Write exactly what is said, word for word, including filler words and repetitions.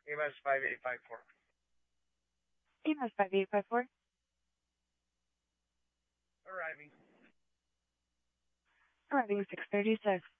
Amos five eight five four. Amos five eight five four. Arriving. Arriving six thirty-six.